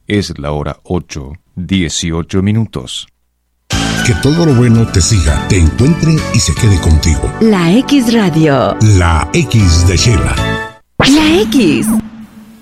Es la hora 8:18. Que todo lo bueno te siga, te encuentre y se quede contigo. La X Radio. La X de Sheila. La X.